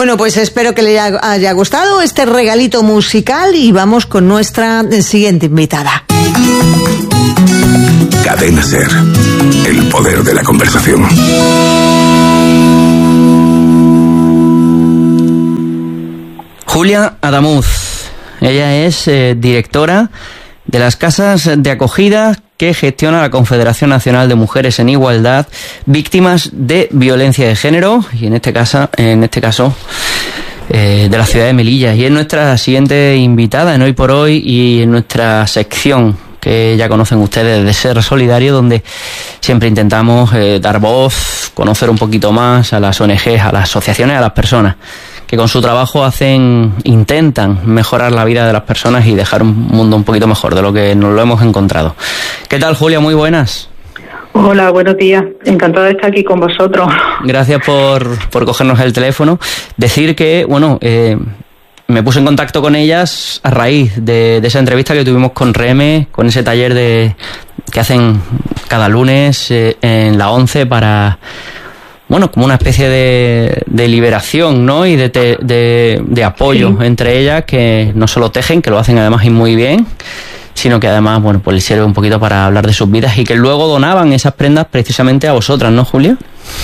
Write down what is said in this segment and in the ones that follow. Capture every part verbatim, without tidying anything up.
Bueno, pues espero que le haya gustado este regalito musical y vamos con nuestra siguiente invitada. Cadena SER, el poder de la conversación. Julia Adamuz, ella es eh, directora de las casas de acogida que gestiona la Confederación Nacional de Mujeres en Igualdad, víctimas de violencia de género, y en este caso, en este caso eh, de la ciudad de Melilla. Y es nuestra siguiente invitada en Hoy por Hoy y en nuestra sección que ya conocen ustedes de Ser Solidario, donde siempre intentamos eh, dar voz, conocer un poquito más a las O N Ges, a las asociaciones, a las personas que con su trabajo hacen, intentan mejorar la vida de las personas y dejar un mundo un poquito mejor de lo que nos lo hemos encontrado. ¿Qué tal, Julia? Muy buenas. Hola, buenos días. Encantada de estar aquí con vosotros. Gracias por, por cogernos el teléfono. Decir que, bueno, eh, me puse en contacto con ellas a raíz de, de esa entrevista que tuvimos con Reme, con ese taller de que hacen cada lunes eh, en la once para... bueno, como una especie de, de liberación, ¿no? Y de, te, de, de apoyo sí. entre ellas, que no solo tejen, que lo hacen además y muy bien, sino que además, bueno, pues les sirve un poquito para hablar de sus vidas y que luego donaban esas prendas precisamente a vosotras, ¿no, Julia?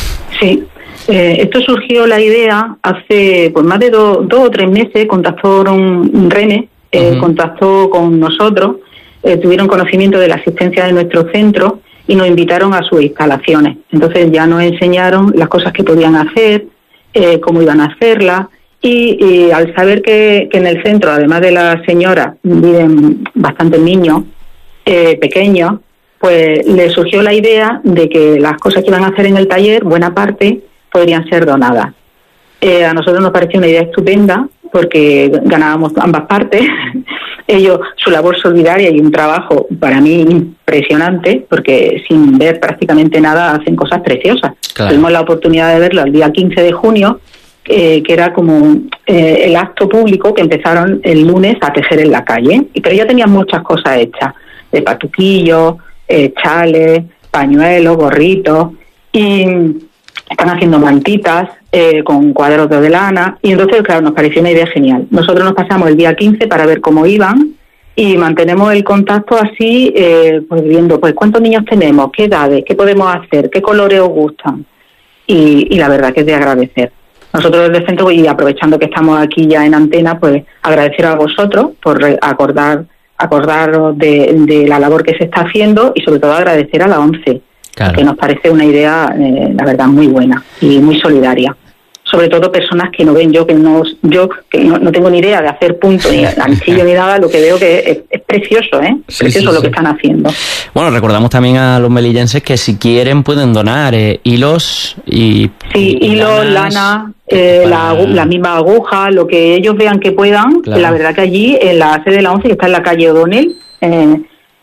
Sí. Eh, esto surgió la idea hace pues más de do, dos o tres meses. Contactó un Rene, eh, uh-huh. contactó con nosotros, eh, tuvieron conocimiento de la asistencia de nuestro centro y nos invitaron a sus instalaciones. Entonces ya nos enseñaron las cosas que podían hacer, eh, cómo iban a hacerlas, y, y al saber que, que en el centro, además de la señora, viven bastantes niños eh, pequeños, pues le surgió la idea de que las cosas que iban a hacer en el taller, buena parte, podrían ser donadas. Eh, a nosotros nos pareció una idea estupenda, porque ganábamos ambas partes. Ellos, su labor solidaria y un trabajo para mí impresionante, porque sin ver prácticamente nada hacen cosas preciosas. Claro. Tuvimos la oportunidad de verlo el día quince de junio, eh, que era como eh, el acto público que empezaron el lunes a tejer en la calle, pero ya tenían muchas cosas hechas, de patuquillos, eh, chales, pañuelos, gorritos, y están haciendo mantitas eh, con cuadros de lana, y entonces, claro, nos pareció una idea genial. Nosotros nos pasamos el día quince para ver cómo iban y mantenemos el contacto así, eh, pues viendo pues cuántos niños tenemos, qué edades, qué podemos hacer, qué colores os gustan, y, y la verdad que es de agradecer. Nosotros desde el centro, y aprovechando que estamos aquí ya en antena, pues agradecer a vosotros por acordar acordaros de, de la labor que se está haciendo, y sobre todo agradecer a la ONCE. Claro. Que nos parece una idea, eh, la verdad, muy buena y muy solidaria. Sobre todo personas que no ven, yo que no yo que no, no tengo ni idea de hacer punto ni anchillo ni nada, lo que veo que es, es precioso, ¿eh? Sí, precioso sí, lo sí. que están haciendo. Bueno, recordamos también a los melillenses que si quieren pueden donar eh, hilos y... Sí, y hilos, lana, eh, para... la, la misma aguja, lo que ellos vean que puedan. Claro. La verdad que allí, en la sede de la ONCE, que está en la calle O'Donnell, eh,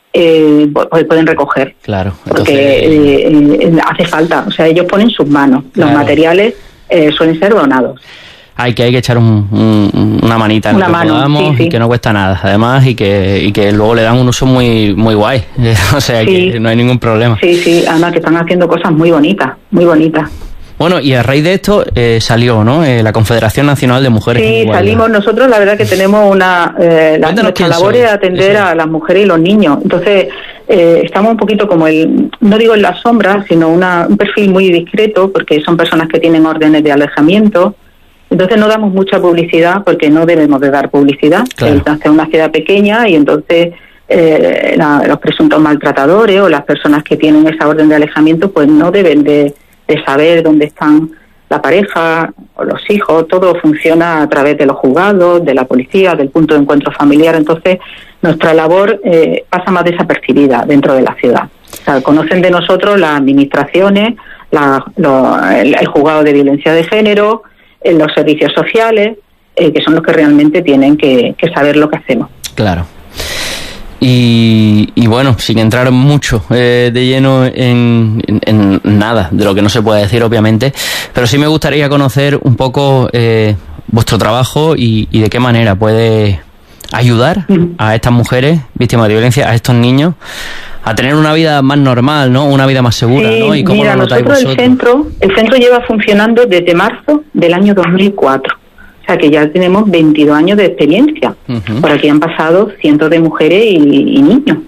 Eh, pues pueden recoger, claro, entonces... porque eh, eh, hace falta, o sea, ellos ponen sus manos, claro. Los materiales eh, suelen ser donados. Hay que hay que echar un, un, una manita en una lo que mano, podamos, sí, sí. Y que no cuesta nada, además, y que y que luego le dan un uso muy muy guay, o sea, sí. que no hay ningún problema. Sí, sí, además que están haciendo cosas muy bonitas, muy bonitas. Bueno, y a raíz de esto eh, salió, ¿no? Eh, la Confederación Nacional de Mujeres. Sí, salimos nosotros, la verdad que tenemos una... Eh, la, nuestra labor es atender Eso. a las mujeres y los niños. Entonces, eh, estamos un poquito como el... No digo en la sombra, sino una, un perfil muy discreto, porque son personas que tienen órdenes de alejamiento. Entonces no damos mucha publicidad, porque no debemos de dar publicidad. Claro. Es una ciudad pequeña y entonces... Eh, la, los presuntos maltratadores o las personas que tienen esa orden de alejamiento, pues no deben de... de saber dónde están la pareja o los hijos. Todo funciona a través de los juzgados, de la policía, del punto de encuentro familiar. Entonces, nuestra labor eh, pasa más desapercibida dentro de la ciudad. O sea, conocen de nosotros las administraciones, la, lo, el, el juzgado de violencia de género, eh, los servicios sociales, eh, que son los que realmente tienen que, que saber lo que hacemos. Claro. Y, y bueno, sin entrar mucho eh, de lleno en, en, en nada de lo que no se puede decir, obviamente, pero sí me gustaría conocer un poco eh, vuestro trabajo y, y de qué manera puede ayudar a estas mujeres víctimas de violencia, a estos niños, a tener una vida más normal, ¿no? Una vida más segura, sí, ¿no? ¿Y cómo mira, lo notáis nosotros vosotros? El centro, el centro lleva funcionando desde marzo del año dos mil cuatro. O sea que ya tenemos veintidós años de experiencia. Uh-huh. Por aquí han pasado cientos de mujeres y, y niños.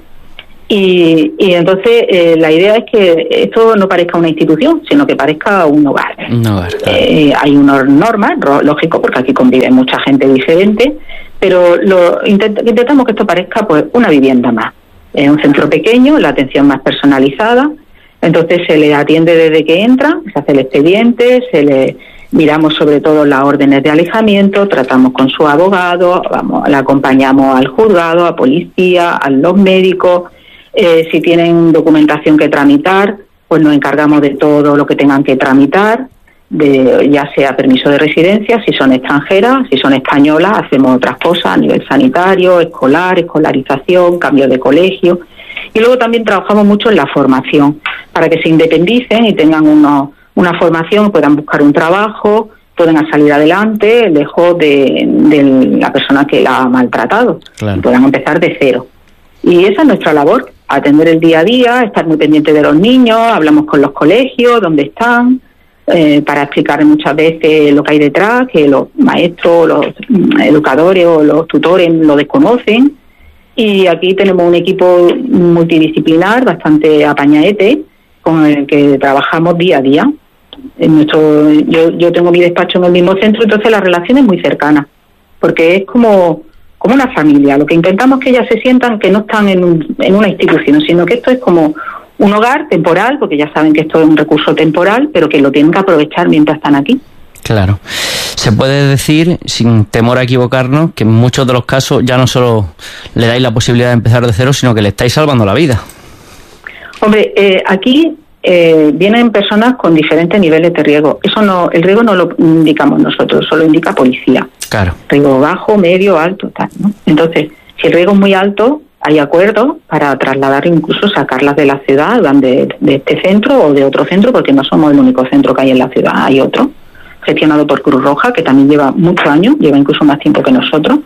Y, y entonces eh, la idea es que esto no parezca una institución, sino que parezca un hogar. Un hogar, claro. eh, hay unas normas, lógico, porque aquí convive mucha gente diferente, pero lo intent- intentamos que esto parezca pues una vivienda más. Es un centro pequeño, la atención más personalizada, entonces se le atiende desde que entra, se hace el expediente, se le miramos sobre todo las órdenes de alejamiento, tratamos con su abogado, vamos, le acompañamos al juzgado, a policía, a los médicos. Eh, si tienen documentación que tramitar, pues nos encargamos de todo lo que tengan que tramitar, de ya sea permiso de residencia, si son extranjeras, si son españolas, hacemos otras cosas a nivel sanitario, escolar, escolarización, cambio de colegio. Y luego también trabajamos mucho en la formación, para que se independicen y tengan unos, una formación, puedan buscar un trabajo, puedan salir adelante, lejos de, de la persona que la ha maltratado, claro. Y puedan empezar de cero. Y esa es nuestra labor, atender el día a día, estar muy pendiente de los niños, hablamos con los colegios, dónde están, eh, para explicar muchas veces lo que hay detrás, que los maestros, los educadores o los tutores lo desconocen. Y aquí tenemos un equipo multidisciplinar bastante apañaete, con el que trabajamos día a día. En nuestro, yo, yo tengo mi despacho en el mismo centro, entonces la relación es muy cercana, porque es como... como una familia. Lo que intentamos es que ellas se sientan que no están en, un, en una institución, sino que esto es como un hogar temporal, porque ya saben que esto es un recurso temporal, pero que lo tienen que aprovechar mientras están aquí. Claro. Se puede decir, sin temor a equivocarnos, que en muchos de los casos ya no solo le dais la posibilidad de empezar de cero, sino que le estáis salvando la vida. Hombre, eh, aquí eh, vienen personas con diferentes niveles de riesgo. Eso no, el riesgo no lo indicamos nosotros, solo indica policía. Claro. Riesgo bajo, medio, alto, tal, ¿no? Entonces, si el riesgo es muy alto, hay acuerdos para trasladar, incluso sacarlas de la ciudad, van de, de este centro o de otro centro, porque no somos el único centro que hay en la ciudad, hay otro, gestionado por Cruz Roja, que también lleva muchos años, lleva incluso más tiempo que nosotros,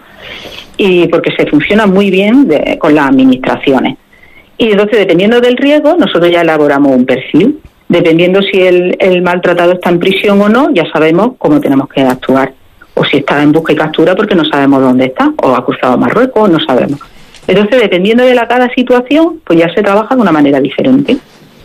y porque se funciona muy bien de, con las administraciones. Y entonces, dependiendo del riesgo, nosotros ya elaboramos un perfil. Dependiendo si el, el maltratado está en prisión o no, ya sabemos cómo tenemos que actuar. O si está en busca y captura porque no sabemos dónde está, o ha cruzado Marruecos, no sabemos. Entonces, dependiendo de la cada situación, pues ya se trabaja de una manera diferente.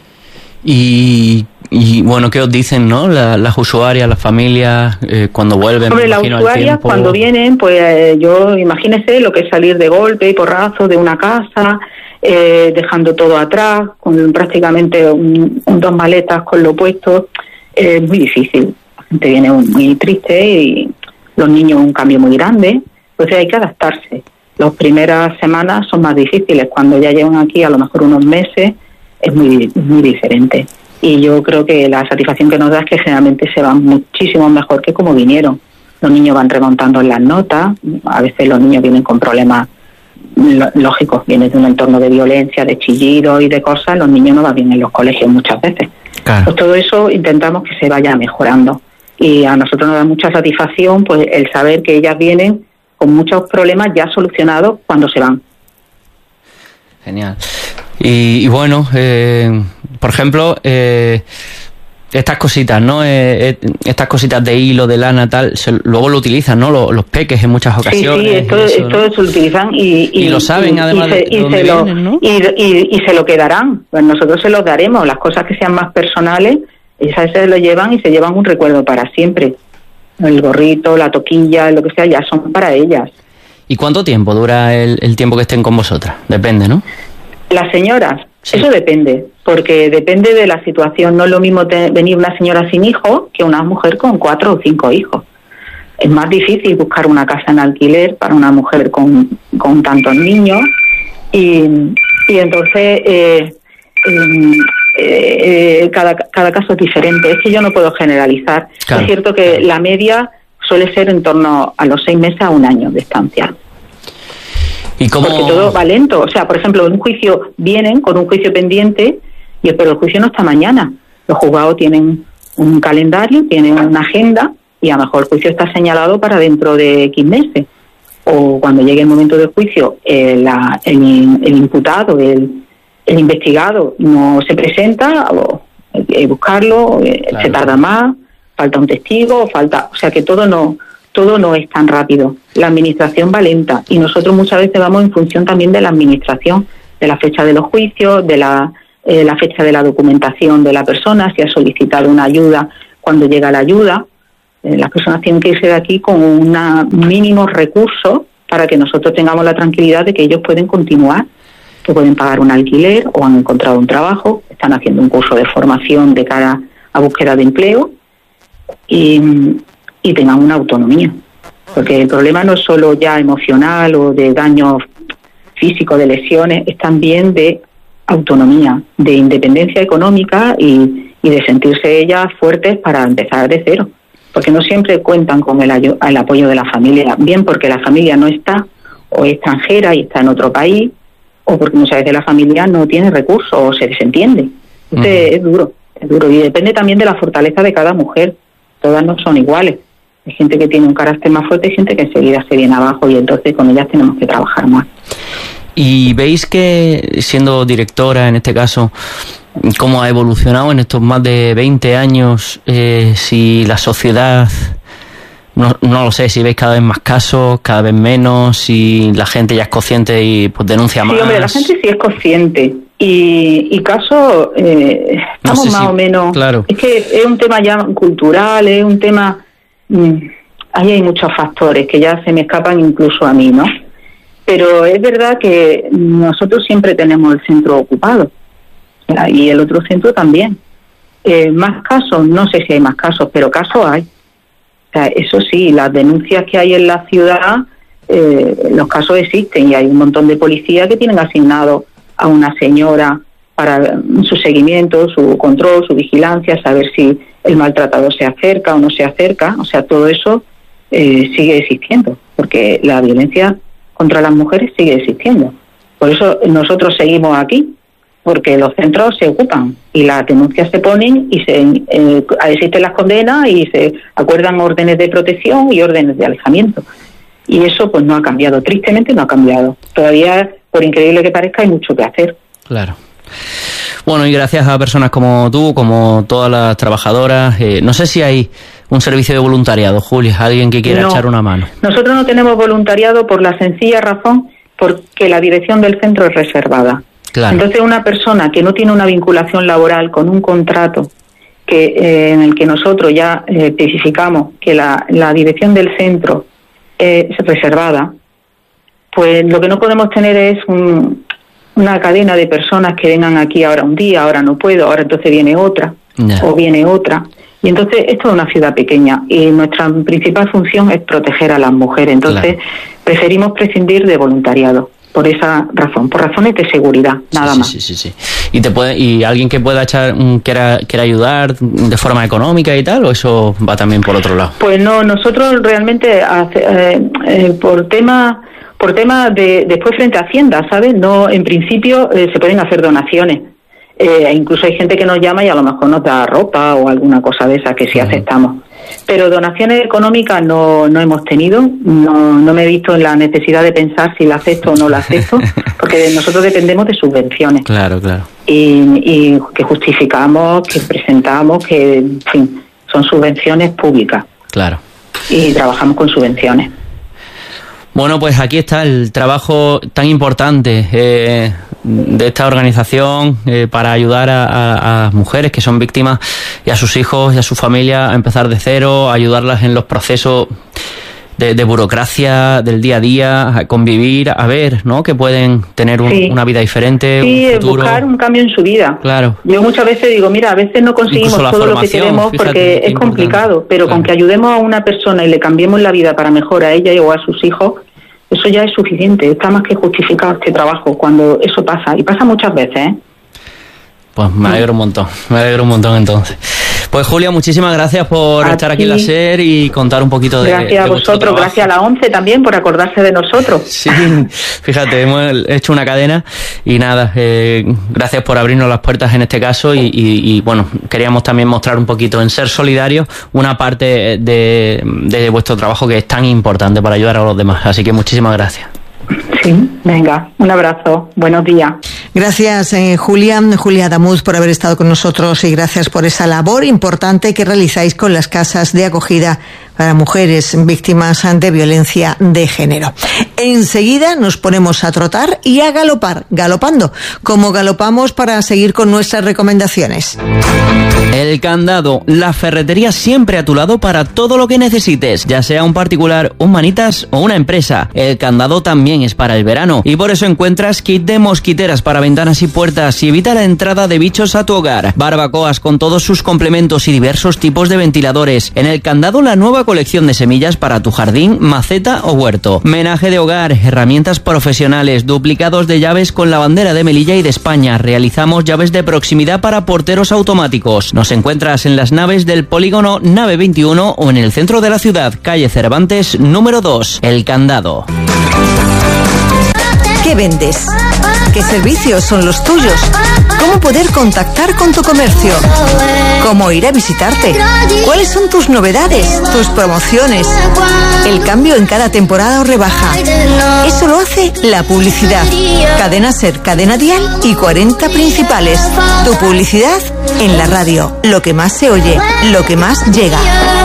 Y, y bueno, ¿qué os dicen, no? La, las usuarias, las familias, eh, cuando vuelven. Sobre las usuarias, cuando vienen, pues eh, yo, imagínese lo que es salir de golpe y porrazo de una casa, eh, dejando todo atrás, con prácticamente un, un, dos maletas con lo puesto, es eh, muy difícil. La gente viene muy triste y los niños un cambio muy grande, pues hay que adaptarse. Las primeras semanas son más difíciles, cuando ya llevan aquí a lo mejor unos meses es muy muy diferente. Y yo creo que la satisfacción que nos da es que generalmente se van muchísimo mejor que como vinieron. Los niños van remontando en las notas, a veces los niños vienen con problemas lógicos, vienen de un entorno de violencia, de chillido y de cosas, los niños no van bien en los colegios muchas veces. Claro. Pues todo eso intentamos que se vaya mejorando. Y a nosotros nos da mucha satisfacción pues el saber que ellas vienen con muchos problemas ya solucionados cuando se van. Genial. Y, y bueno, eh, por ejemplo, eh, estas cositas, ¿no? Eh, eh, estas cositas de hilo, de lana, tal, se, luego lo utilizan, ¿no? Los, los peques en muchas ocasiones. Sí, sí, esto, eso, esto ¿no? se lo utilizan y... Y, y lo saben, y, además, y se, de, de dónde lo, vienen, ¿no? Y, y, y se lo quedarán. Pues nosotros se los daremos. Las cosas que sean más personales, esas se lo llevan y se llevan un recuerdo para siempre. El gorrito, la toquilla, lo que sea, ya son para ellas. ¿Y cuánto tiempo dura el, el tiempo que estén con vosotras? Depende, ¿no? Las señoras, sí. Eso depende, porque depende de la situación. No es lo mismo te, venir una señora sin hijos que una mujer con cuatro o cinco hijos. Es más difícil buscar una casa en alquiler para una mujer con, con tantos niños y, y entonces eh, eh, eh, cada, cada caso es diferente. Es que yo no puedo generalizar. Claro. Es cierto que la media suele ser en torno a los seis meses a un año de estancia. ¿Y cómo? Porque todo va lento. O sea, por ejemplo, en un juicio vienen con un juicio pendiente, y pero el juicio no está mañana. Los juzgados tienen un calendario, tienen una agenda, y a lo mejor el juicio está señalado para dentro de X meses. O cuando llegue el momento del juicio, eh, la, el, el imputado, el, el investigado no se presenta, o hay que buscarlo, eh, claro. Se tarda más, falta un testigo, falta, o sea que todo no todo no es tan rápido. La administración va lenta y nosotros muchas veces vamos en función también de la administración, de la fecha de los juicios, de la, eh, la fecha de la documentación de la persona, si ha solicitado una ayuda, cuando llega la ayuda. Eh, las personas tienen que irse de aquí con unos mínimos recursos para que nosotros tengamos la tranquilidad de que ellos pueden continuar, que pueden pagar un alquiler o han encontrado un trabajo, están haciendo un curso de formación de cara a búsqueda de empleo y, y tengan una autonomía. Porque el problema no es solo ya emocional o de daño físico, de lesiones, es también de autonomía, de independencia económica y, y de sentirse ellas fuertes para empezar de cero. Porque no siempre cuentan con el, el apoyo de la familia, bien porque la familia no está o es extranjera y está en otro país, o porque muchas veces la familia no tiene recursos o se desentiende. Entonces, uh-huh. es duro, es duro. Y depende también de la fortaleza de cada mujer. Todas no son iguales. Hay gente que tiene un carácter más fuerte y gente que enseguida se viene abajo y entonces con ellas tenemos que trabajar más. ¿Y veis que, siendo directora en este caso, cómo ha evolucionado en estos más de veinte años, eh, si la sociedad, no, no lo sé, si veis cada vez más casos, cada vez menos, si la gente ya es consciente y pues denuncia más? Sí, hombre, la gente sí es consciente. Y, y casos, eh, estamos no sé más si, o menos... Claro. Es que es un tema ya cultural, es un tema... Mmm, ahí hay muchos factores que ya se me escapan incluso a mí, ¿no? Pero es verdad que nosotros siempre tenemos el centro ocupado y el otro centro también. Eh, más casos, no sé si hay más casos, pero casos hay. O sea, eso sí, las denuncias que hay en la ciudad, eh, los casos existen y hay un montón de policías que tienen asignado a una señora para su seguimiento, su control, su vigilancia, saber si el maltratador se acerca o no se acerca. O sea, todo eso eh, sigue existiendo, porque la violencia contra las mujeres sigue existiendo. Por eso nosotros seguimos aquí, porque los centros se ocupan y las denuncias se ponen y se eh, existen las condenas y se acuerdan órdenes de protección y órdenes de alejamiento. Y eso pues no ha cambiado, tristemente no ha cambiado. Todavía, por increíble que parezca, hay mucho que hacer. Claro. Bueno, y gracias a personas como tú, como todas las trabajadoras, eh, no sé si hay un servicio de voluntariado, Julia, alguien que quiera no, echar una mano. Nosotros no tenemos voluntariado por la sencilla razón porque la dirección del centro es reservada. Claro. Entonces, una persona que no tiene una vinculación laboral con un contrato que eh, en el que nosotros ya eh, especificamos que la, la dirección del centro es reservada, pues lo que no podemos tener es un, una cadena de personas que vengan aquí ahora un día, ahora no puedo, ahora entonces viene otra, yeah. o viene otra. Y entonces esto es una ciudad pequeña y nuestra principal función es proteger a las mujeres. Entonces claro. preferimos prescindir de voluntariado. Por esa razón, por razones de seguridad, nada sí, más. Sí, sí, sí. ¿Y te puede, y alguien que pueda echar, quiera, quiera ayudar de forma económica y tal, o eso va también por otro lado? Pues no, nosotros realmente hace, eh, eh, por tema, por tema de después frente a Hacienda, ¿sabes? No, en principio eh, se pueden hacer donaciones. Eh, incluso hay gente que nos llama y a lo mejor nos da ropa o alguna cosa de esa que sí uh-huh. aceptamos. Pero donaciones económicas no, no hemos tenido, no, no me he visto en la necesidad de pensar si la acepto o no la acepto, porque nosotros dependemos de subvenciones. Claro, claro. Y, y que justificamos, que presentamos, que, en fin, son subvenciones públicas. Claro. Y trabajamos con subvenciones. Bueno, pues aquí está el trabajo tan importante eh, de esta organización eh, para ayudar a, a, a mujeres que son víctimas y a sus hijos y a su familia a empezar de cero, a ayudarlas en los procesos de, de burocracia del día a día, a convivir, a ver, ¿no? Que pueden tener un, sí. una vida diferente, sí, un futuro. Buscar un cambio en su vida. Claro. Yo muchas veces digo, mira, a veces no conseguimos todo lo que queremos porque es complicado, pero claro. con que ayudemos a una persona y le cambiemos la vida para mejor a ella o a sus hijos, eso ya es suficiente, está más que justificado este trabajo cuando eso pasa, y pasa muchas veces, ¿eh? Pues me alegro un montón, me alegro un montón entonces. Pues Julia, muchísimas gracias por a estar ti. aquí en la SER y contar un poquito de Gracias de a vosotros, gracias a la ONCE también por acordarse de nosotros. Sí, fíjate, hemos hecho una cadena y nada, eh, gracias por abrirnos las puertas en este caso y, y, y bueno, queríamos también mostrar un poquito en Ser Solidarios una parte de, de vuestro trabajo que es tan importante para ayudar a los demás, así que muchísimas gracias. Sí, venga, un abrazo, buenos días. Gracias, eh, Julia, Julia Adamuz, por haber estado con nosotros y gracias por esa labor importante que realizáis con las casas de acogida para mujeres víctimas de violencia de género. Enseguida nos ponemos a trotar y a galopar, galopando, como galopamos para seguir con nuestras recomendaciones. El Candado, la ferretería siempre a tu lado para todo lo que necesites, ya sea un particular, un manitas o una empresa. El Candado también es para el verano y por eso encuentras kit de mosquiteras para ventanas y puertas y evita la entrada de bichos a tu hogar. Barbacoas con todos sus complementos y diversos tipos de ventiladores. En El Candado, la nueva colección de semillas para tu jardín, maceta o huerto. Menaje de hogar, herramientas profesionales, duplicados de llaves con la bandera de Melilla y de España. Realizamos llaves de proximidad para porteros automáticos. Nos encuentras en las naves del polígono Nave veintiuno o en el centro de la ciudad, calle Cervantes, número dos. El Candado. ¿Qué vendes? ¿Qué servicios son los tuyos? ¿Cómo poder contactar con tu comercio? ¿Cómo ir a visitarte? ¿Cuáles son tus novedades, tus promociones? El cambio en cada temporada o rebaja. Eso lo hace la publicidad. Cadena Ser, Cadena Dial y cuarenta principales. Tu publicidad en la radio. Lo que más se oye, lo que más llega.